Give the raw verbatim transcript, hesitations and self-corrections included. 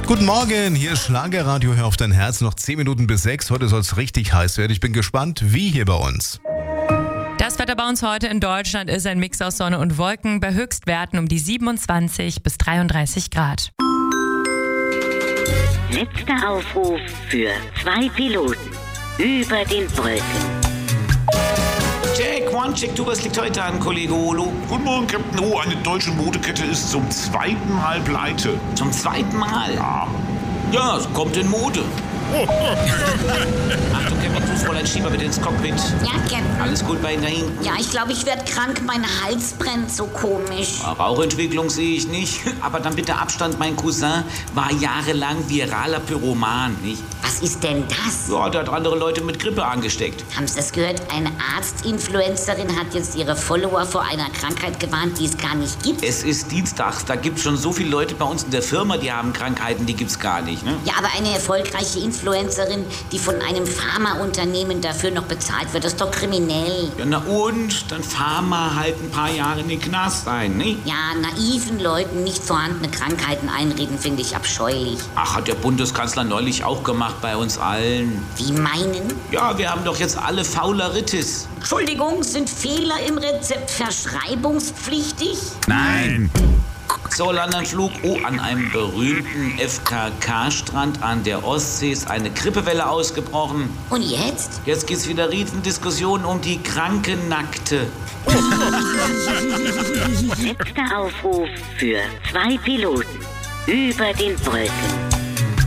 Guten Morgen, hier ist Schlagerradio, hör auf dein Herz, noch zehn Minuten bis sechs. Heute soll es richtig heiß werden. Ich bin gespannt, wie hier bei uns. Das Wetter bei uns heute in Deutschland ist ein Mix aus Sonne und Wolken bei Höchstwerten um die siebenundzwanzig bis dreiunddreißig Grad. Letzter Aufruf für zwei Piloten über den Wolken. Jack, One, Check, du, was liegt heute an, Kollege Olo? Guten Morgen, Captain O. Eine deutsche Modekette ist zum zweiten Mal pleite. Zum zweiten Mal? Ja. Ja, es kommt in Mode. Achtung, Captain, du, Fräulein, Schieber bitte ins Cockpit. Ja, Captain. Alles gut bei Ihnen dahin? Ja, ich glaube, ich werde krank. Mein Hals brennt so komisch. Rauchentwicklung sehe ich nicht. Aber dann bitte Abstand, mein Cousin war jahrelang viraler Pyroman, nicht? Was ist denn das? Ja, der hat andere Leute mit Grippe angesteckt. Haben Sie das gehört? Eine Arztinfluencerin hat jetzt ihre Follower vor einer Krankheit gewarnt, die es gar nicht gibt. Es ist Dienstags, da gibt es schon so viele Leute bei uns in der Firma, die haben Krankheiten, die gibt's gar nicht, ne? Ja, aber eine erfolgreiche Influencerin, die von einem Pharmaunternehmen dafür noch bezahlt wird, das ist doch kriminell. Ja, na und? Dann fahren wir halt ein paar Jahre in den Knast ein, ne? Ja, naiven Leuten nicht vorhandene Krankheiten einreden, finde ich abscheulich. Ach, hat der Bundeskanzler neulich auch gemacht bei uns allen. Wie meinen? Ja, wir haben doch jetzt alle Fauleritis. Entschuldigung, sind Fehler im Rezept verschreibungspflichtig? Nein. So, Landanflug. Oh, an einem berühmten F K K-Strand an der Ostsee ist eine Grippewelle ausgebrochen. Und jetzt? Jetzt gibt's wieder Riesendiskussionen um die kranke Nackte. Letzter Aufruf für zwei Piloten über den Wolken.